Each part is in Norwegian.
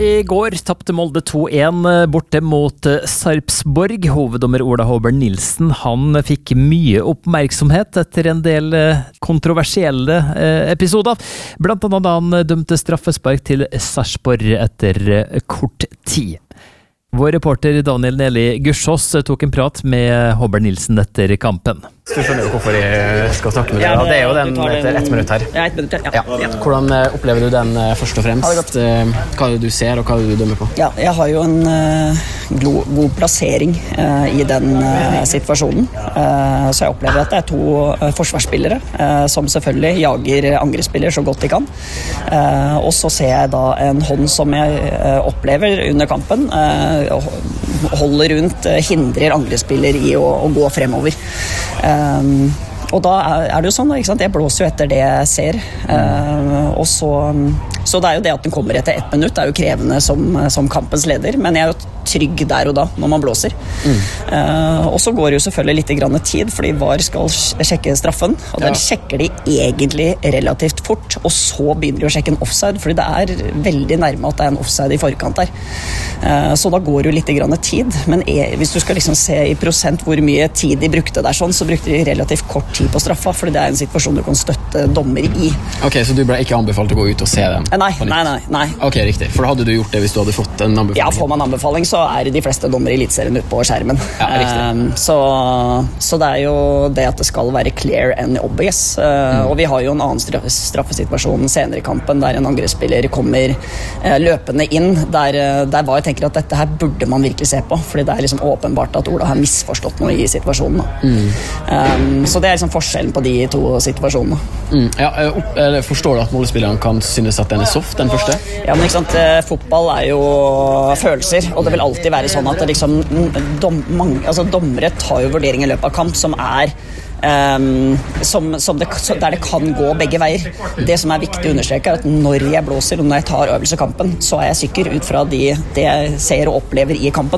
I går tappte Molde 2-1 borte mot Sarpsborg. Hoveddommer Ola Håbern Nilsen, han fikk mye oppmerksomhet etter en del kontroversielle episoder. Blant annet da han dømte straffespark til Sarpsborg etter kort tid. Vår reporter Daniel Neli Gursås tok en prat med Håbern Nilsen etter kampen. Du skjønner jo hvorfor jeg skal snakke med deg. Det jo den etter 1 minutt her. Ja, 1 minutt, ja. Hvordan opplever du den først og fremst? Hva du ser, og hva du dømmer på? Ja, jeg har jo en god plassering i den situasjonen. Så jeg opplever at det 2 forsvarsspillere som selvfølgelig jager angrepsspillere så godt de kan. Og så ser jeg da en hånd som jeg opplever under kampen, holder rundt, hindrer angrepsspiller i å gå fremover. Og da det jo sånn, ikke sant? Jeg blåser jo etter det jeg ser, og så det jo det at den kommer etter 1 minutt, det jo krevende som kampens leder, men jeg jo trygg der og da når man blåser. Og så går det jo selvfølgelig litt grann tid, fordi VAR skal sjekke straffen, og den sjekker de egentlig relativt fort, og så begynner de å sjekke en offside, fordi det veldig nærme at det en offside i forkant der. Så da går det jo litt grann tid, men hvis du skal liksom se i prosent hvor mye tid de brukte der sånn, så brukte de relativt kort tid på straffa, fordi det en situasjon du kan støtte dommer i. Ok, så du ble ikke anbefalt å gå ut og se den? Nei. Ok, riktig. For da hadde du gjort det hvis du hadde fått en anbefaling? Ja, får man anbefaling, så de fleste dommer i elitserien ut på skjermen. Ja, riktig. Så det jo det at det skal være clear and obvious. Og vi har jo en annen straffesituasjon senere i kampen, der en angrepsspiller kommer løpende inn, der var jeg tenker at dette her burde man virkelig se på, fordi det liksom åpenbart at Ola har misforstått noe i situasjonen. Så det liksom forskjellen på de 2 situasjonene. Forstår du at målespilleren kan synes at den soft, den første? Ja, men ikke sant, fotball jo følelser, og det vil alltid være sånn at det liksom, dommere tar jo vurdering i løpet av kamp som der det kan gå begge veier. Det som viktig å understreke at når jeg blåser og når jeg tar øvelse i kampen, så jeg sikker ut fra det jeg ser og opplever i kampen.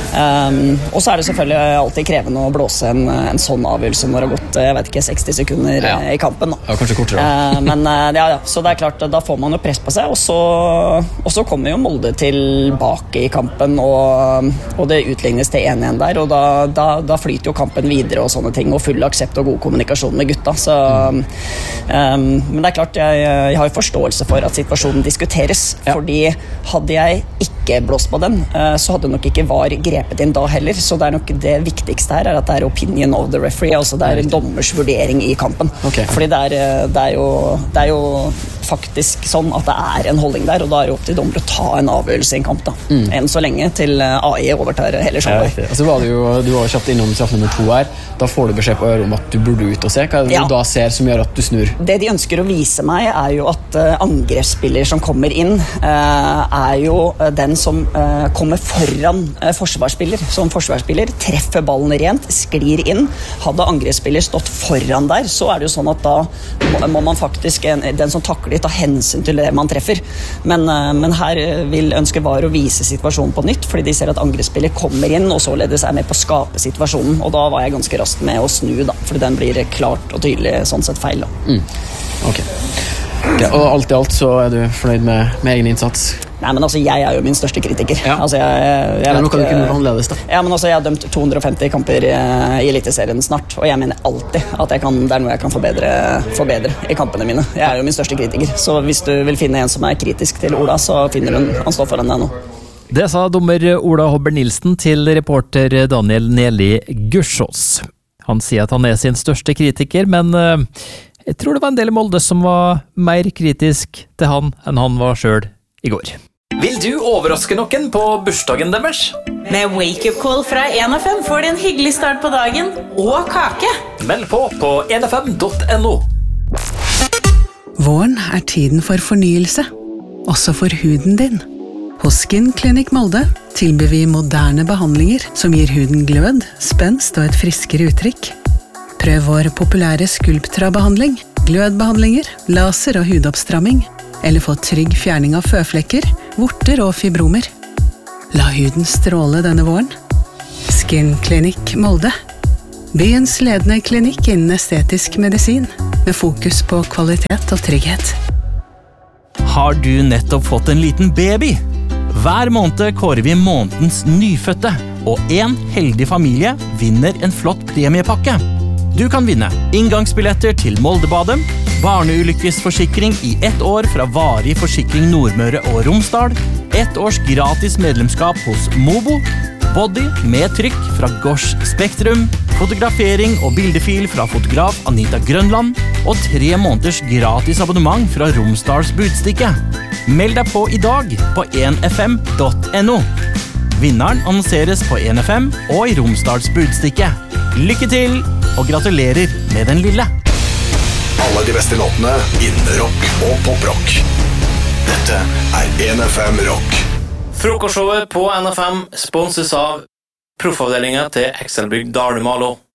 Og så det selvfølgelig alltid krevende å blåse en sånn avgjørelse når det har gått, jeg vet ikke, 60 sekunder i kampen. Ja, kanskje kortere. Men så det klart, da får man jo press på seg, og så kommer jo Molde tilbake i kampen, og det utlignes til 1-1 der, og da flyter jo kampen videre og sånne ting, og full aksept og god kommunikasjon med gutta. Men det klart, jeg har jo forståelse for at situasjonen diskuteres, fordi hadde jeg ikke blåst på den, så hadde nok ikke VAR grepet inn da heller, så det nok det viktigste her at det opinion of the referee, altså det en dommers vurdering i kampen. Fordi det jo faktisk sånn at det en holdning der, og da det opp til dommer å ta en avgjørelse i en kamp da. Enn så lenge til AI overtar hele showet. Så du var kjapt innom straff nummer 2 her, da får du beskjed på øret om at du burde ut og se. Hva du da ser som gjør at du snur? Det de ønsker å vise meg jo at angrepsspiller som kommer inn jo den som kommer foran forsvarsspiller. Som forsvarsspiller treffer ballen rent, sklir inn. Hadde angrepsspiller stått foran der, så det jo sånn at da må man faktisk, den som takler ta hensyn til det man treffer. Men her vil ønske VAR å vise situasjonen på nytt, fordi de ser at angrepsspiller kommer inn, og således med på å skape situasjonen. Og da var jeg ganske raskt med å snu, da, fordi den blir klart og tydelig sånn sett feil. Da. Ok. Og alt i alt så du fornøyd med egen innsats? Nei, men altså, jeg jo min største kritiker. Altså, jeg nå kan du ikke noe annerledes da. Ja, men altså, jeg har dømt 250 kamper i eliteserien snart, og jeg mener alltid at det noe jeg kan forbedre i kampene mine. Jeg jo min største kritiker, så hvis du vil finne en som kritisk til Ola, så finner du han står foran deg nå. Det sa dommer Ola Håbern Nilsen til reporter Daniel Neli Gursås. Han sier at han sin største kritiker, men jeg tror det var en del i Molde som var mer kritisk til han enn han var selv i går. Vil du overraske noen på bursdagen deres? Med Wake Up Call fra 1FM får du en hyggelig start på dagen og kake. Meld på 1fm.no. Våren tiden for fornyelse, også for huden din. Hos Skin Clinic Molde tilbyr vi moderne behandlinger som gir huden glød, spenst og et friskere uttrykk. Prøv vår populære Sculptra-behandling, glødbehandlinger, laser og hudoppstramming, eller få trygg fjerning av føflekker, vorter og fibromer. La huden stråle denne våren. Skin Clinic Molde. Byens ledende klinikk innen estetisk medisin, med fokus på kvalitet og trygghet. Har du nettopp fått en liten baby? Hver måned kårer vi månedens nyfødte, og en heldig familie vinner en flott premiepakke. Du kan vinne inngangsbilletter til Moldebadet, barneulykkesforsikring i 1 år fra Varig Forsikring Nordmøre og Romsdal, 1 års gratis medlemskap hos Mobo, body med trykk fra Gosh Spektrum, fotografering og bildefil fra fotograf Anita Grønland, og 3 måneders gratis abonnement fra Romsdals Budstikke. Meld deg på i dag på 1fm.no. Vinneren annonseres på 1FM og i Romsdals Budstikke. Lykke til, og gratulerer med den lille. Alle de beste låtene innen rock og poprock. Dette 1FM Rock. Frokostshowet på NFM sponses av proffavdelingen til Excelbygg Dalumalo.